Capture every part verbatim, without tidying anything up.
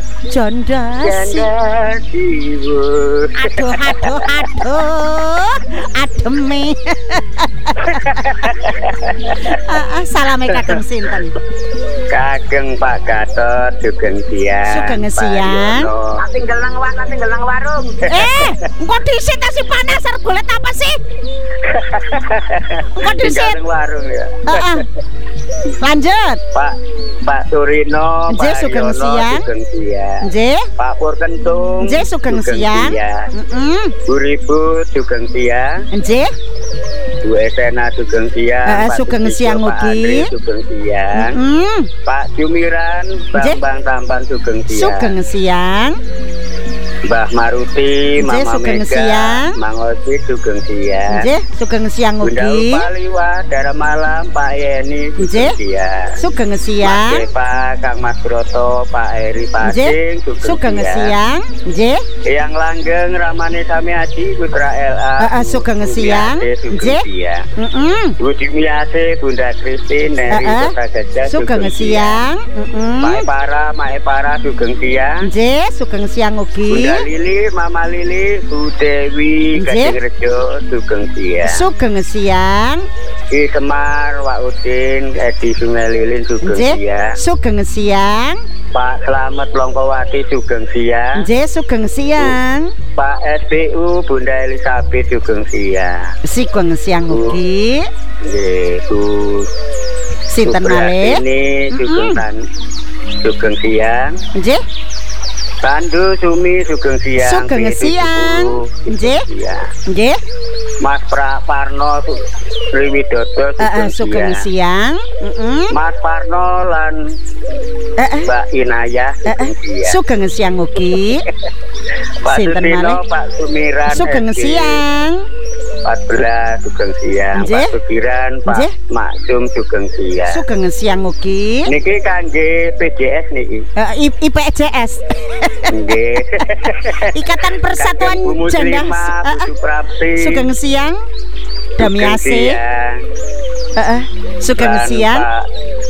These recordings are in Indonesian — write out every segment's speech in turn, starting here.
Janda Janda siwur. Aduh aduh aduh ademe. uh, uh, salame kagem sinten? Kageng Pak Gatot Sugeng Siang. Sugeng Siang. Tinggal nang warung, tinggal nang warung. Eh, engko disit si panas arep golek apa sih? Engko disit. Tinggal nang warung ya. Heeh. Lanjut. Pak Pak Surino, Nggih, Pak Sugeng Yono, Siang. Sugeng Siang. Nggih. Pak Purkentung, Nggih, Sugeng Siang. Heeh. Bu Ribu Sugeng Siang. Nggih. Bu Esena Sugeng Siang. Heeh, Pak Sugeng Sucipto, Siang Pak ugi. Andri Sugeng Siang. Heeh. Pak Jumiran, Nggih. Bambang Tampan Sugeng Siang. Sugeng Siang. Mbah Maruti, Nggih, Mama Sugeng Mega, Siang. Mang Oci Sugeng Siang. Nggih, Sugeng Siang Bunda ugi. Upaliwa, Dara Malam, Pak Yeni Nggih. Sugeng Siang. Sugeng Mas Siang. Deva, Kang Mas Broto, Pak Eri Pasing, Nggih. Sugeng Sugeng Siang. Nggih. Yang Langgeng, Ramane Sami Haji, Putra L A. Heeh, Sugeng Siang. Nggih. Siang. Heeh. Bu Dimiase, Bunda Kristin, Neri Heeh. Kota Gajah, Sugeng Siang. Heeh. Pak Epara, Mak Epara, Sugeng Siang. Nggih, Sugeng Siang ugi. Bunda Lili, Mama Lili, Bu Dewi, Nggih. Gading Rejo, Sugeng Siang. Sugeng Siang. Ki Semar, Wak Udin, Edi Sungai Lilin, Sugeng Nggih. Siang. Sugeng Siang. Pak Slamet Longkowati, Sugeng Siang. Nggih, Sugeng Siang. Pak S B U, Bunda Elizabeth, Sugeng Siang. Sugeng Siang ugi. Nggih, Bu Sinten malih? Ini Sugeng Tan, Sugeng Siang. Nggih. Tandu Sumi, Sugeng Siang. Sugeng P T Siang. Sugeng Nggih. Siang. Nggih. Mas Pra Parno, Sriwidodo, Heeh, Sugeng Sugeng Siang. Siang. Heeh. Mas Parno lan Heeh. Mbak Inayah, Sugeng Siang. Sugeng Siang ugi. Pak Sinten Sutino, malih? Pak Sumiran, Sugeng S G, Siang. empat belas Sugeng Siang. Nggih. Pak Sugiran, Pak Nggih. Maksum, Sugeng Siang. Sugeng Siang ugi. Niki kangge P J S niki. Eh, I- I P J S. Nggih. Ikatan Persatuan Kangge Bu Janda. Muslimah, Bu Heeh. Suprapti, Sugeng Siang. Sugeng Damiase. Siang. Heeh. Sugeng Lan Siang. Pak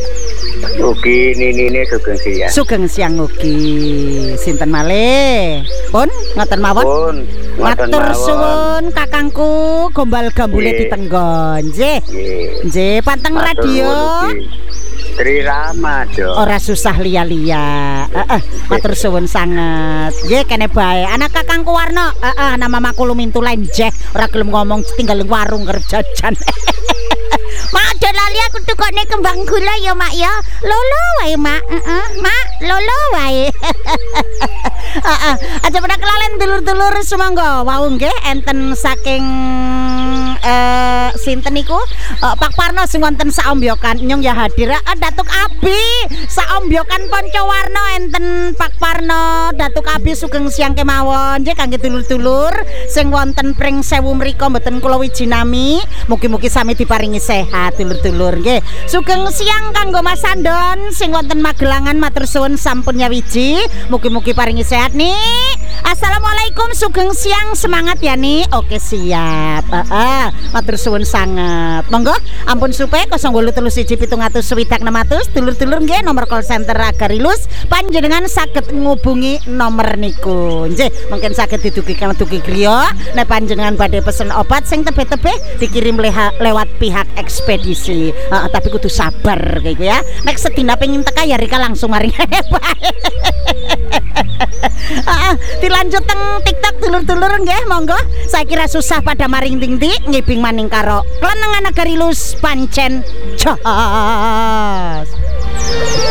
Ugi Nini Sugeng Siang. Sugeng Siang ugi. Sinten malih? Pun ngoten mawon. Pun ngoten Matur mawon. suwun kakangku gombal gambule Nggih. ditenggon. Nggih. Nggih. Nggih, panteng Matur radio. nuwun ugi. Tri Rama, Jo. Ora susah liya-liya. Heeh, matur suwun sanget. Nggih, kene bae. Anak kakangku Warno, heeh, nama maku lumintu lenjeh. Ora gelem ngomong tinggal ning warung kerep jajan. Mak, aja lali aku tukokne kembang gula ya, Mak ya. Lolo wae, Mak. Heeh, Mak, lolo wae. Heeh, aja pada kelalen dulur-dulur sumangga. Wau nggih enten saking eh sinten niku? Eh, Pak Parno sing wonten saombyokan nyung ya hadir. Eh, Datuk Abi saombyokan Ponco Warno enten Pak Parno, Datuk Abi Sugeng Siang kemawon. Nggih kangge dulur-dulur sing wonten pring sewu mriku mboten kula wijinami. Mugi-mugi sami diparingi sehat dulur-dulur nggih. Sugeng Siang kanggo Mas Sandon sing wonten Magelangan matur suwun sampun nyawiji. Mugi-mugi paringi sehat nih. Assalamualaikum Sugeng Siang, semangat ya nih. Oke siap. Heeh, matur suwun sanget. Monggo ampun supe nol wolu telu siji pitung atus swidak enam atus dulur-dulur nggih nomor call center Agarilus panjenengan saged ngubungi nomor niku. Nggih, mungkin saged didugi kang dugi griya nek panjenengan badhe pesen obat sing tebeh-tebeh dikirim leha, lewat pihak ekspedisi. Heeh, tapi kudu sabar kayak gitu ya. Nek sedina pengin teka ya Rika langsung mari bae. Heeh, dilanjut teng TikTok dulur-dulur nggih monggo. Saya kira susah pada maring tingti ngibing maning karo Klenengan Agarilus pancen jos.